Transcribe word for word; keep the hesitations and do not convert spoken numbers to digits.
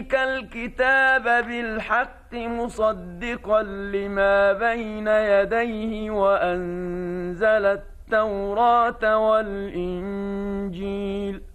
الكتاب بالحق مصدقا لما بين يديه وأنزل التوراة والإنجيل